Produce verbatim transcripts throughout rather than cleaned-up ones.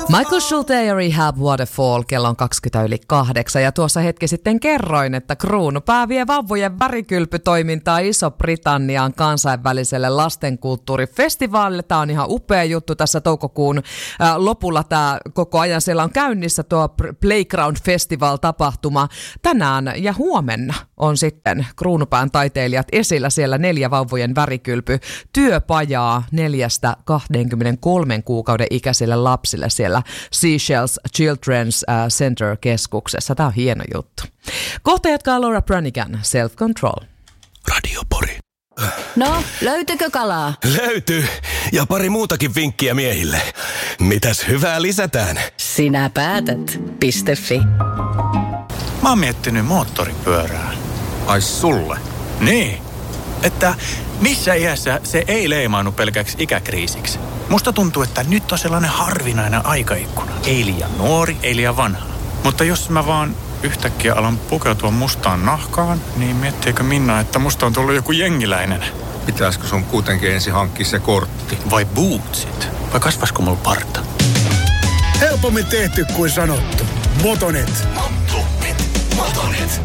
Michael Schulte ja Rehab Waterfall, kello on kaksikymmentä yli kahdeksan, ja tuossa hetki sitten kerroin, että Kruunupää vie vauvojen värikylpytoimintaa Iso-Britanniaan kansainväliselle lastenkulttuurifestivaalille. Tämä on ihan upea juttu tässä toukokuun ää, lopulla. Tämä koko ajan siellä on käynnissä tuo Playground Festival-tapahtuma. Tänään ja huomenna on sitten Kruunupään taiteilijat esillä siellä neljä vauvojen värikylpy työpajaa neljästä kaksikymmentäkolme kuukauden ikäisille lapsille siellä Seychelles Children's Center-keskuksessa. Tämä on hieno juttu. Kohta jatkaa Laura Branigan, Self Control. Radio Pori. No, löytyykö kalaa? Löytyy. Ja pari muutakin vinkkiä miehille. Mitäs hyvää lisätään? Sinä päätät. Piste.fi. Mä oon miettinyt moottoripyörää. Ai sulle? Niin. Että missä iässä se ei leimaannu pelkäksi ikäkriisiksi? Musta tuntuu, että nyt on sellainen harvinainen aikaikkuna. Ei liian nuori, ei liian vanha. Mutta jos mä vaan yhtäkkiä alan pukeutua mustaan nahkaan, niin miettiikö Minna, että musta on tullut joku jengiläinen? Pitäisikö sun kuitenkin ensin hankkia se kortti? Vai bootsit? Vai kasvaisiko mulla parta? Helpommin tehty kuin sanottu. Motonet. Motonet. Motonet.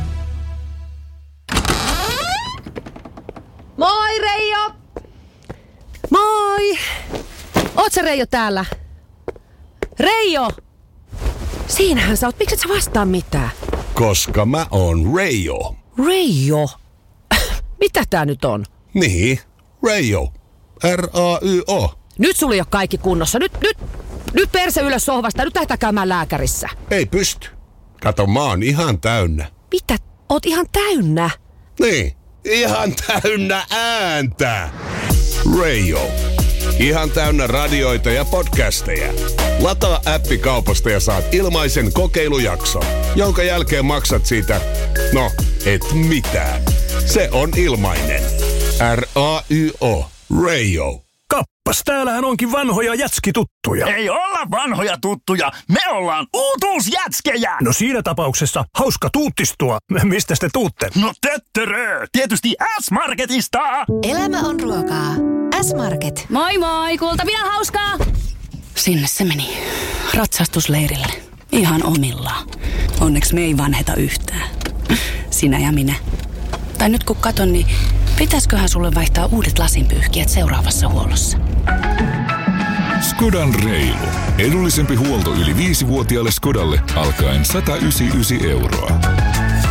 Moi Reijo! Moi! Oot sä Reijo täällä? Reijo! Siinähän sä oot. Miksi et sä vastaa mitään? Koska mä oon Reijo. Reijo? Mitä tää nyt on? Niin, Reijo. R A Y O. Nyt sulla ei ole kaikki kunnossa. Nyt, nyt, nyt perse ylös sohvasta. Nyt lähdetään käymään lääkärissä. Ei pysty. Kato, mä oon ihan täynnä. Mitä? Oot ihan täynnä? Niin, ihan täynnä ääntä. Reijo. Ihan täynnä radioita ja podcasteja. Lataa appi kaupasta ja saat ilmaisen kokeilujakson, jonka jälkeen maksat siitä, no, et mitään. Se on ilmainen. R A Y O. Reijo. Kappas, täällähän onkin vanhoja jätskituttuja. Ei olla vanhoja tuttuja, me ollaan uutuusjätskejä! No siinä tapauksessa hauska tuuttistua. Mistä te tuutte? No töttörö, tietysti S-Marketista! Elämä on ruokaa. S-Market. Moi moi, Kultapian hauskaa! Sinne se meni. Ratsastusleirille. Ihan omillaan. Onneksi me ei vanheta yhtään. Sinä ja minä. Tai nyt kun katon, niin pitäisköhän sulle vaihtaa uudet lasinpyyhkijät seuraavassa huollossa? Skodan reilu. Edullisempi huolto yli viisivuotiaalle Skodalle alkaen sata yhdeksänkymmentäyhdeksän euroa.